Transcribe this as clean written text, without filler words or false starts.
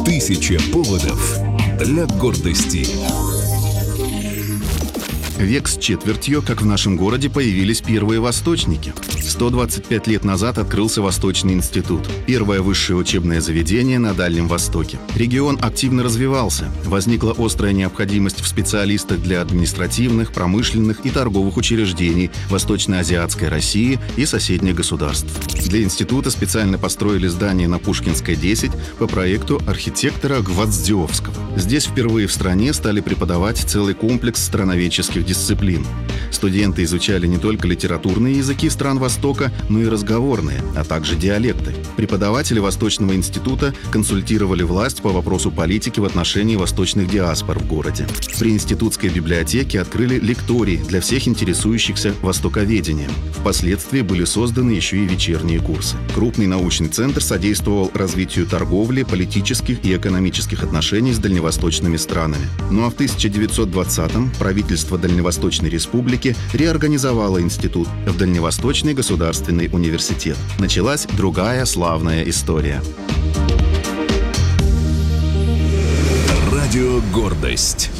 Тысяча поводов для гордости. Век с четвертью, как в нашем городе появились первые восточники. 125 лет назад открылся Восточный институт. Первое высшее учебное заведение на Дальнем Востоке. Регион активно развивался. Возникла острая необходимость в специалистах для административных, промышленных и торговых учреждений Восточно-Азиатской России и соседних государств. Для института специально построили здание на Пушкинской, 10 по проекту архитектора Гвоздевского. Здесь впервые в стране стали преподавать целый комплекс страноведческих дисциплин. Студенты изучали не только литературные языки стран Востока, но и разговорные, а также диалекты. Преподаватели Восточного института консультировали власть по вопросу политики в отношении восточных диаспор в городе. При институтской библиотеке открыли лекторий для всех интересующихся востоковедением. Впоследствии были созданы еще и вечерние курсы. Крупный научный центр содействовал развитию торговли, политических и экономических отношений с дальневосточными странами. Ну а в 1920-м правительство Дальневосточной Республики реорганизовало институт в Дальневосточный государственный университет. Началась другая славная история. Радио «Гордость».